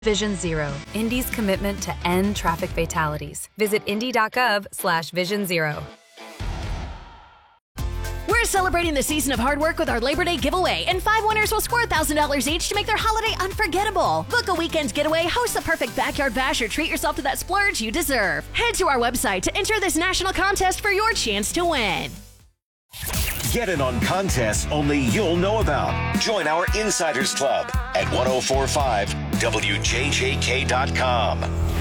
Vision Zero, Indy's commitment to end traffic fatalities. Visit indy.gov/Vision Zero. We're celebrating the season of hard work with our Labor Day giveaway, and 5 winners will score $1,000 each to make their holiday unforgettable. Book a weekend getaway, host the perfect backyard bash, or treat yourself to that splurge you deserve. Head to our website to enter this national contest for your chance to win. Get in on contests only you'll know about. Join our Insiders Club at 1045WJJK.com.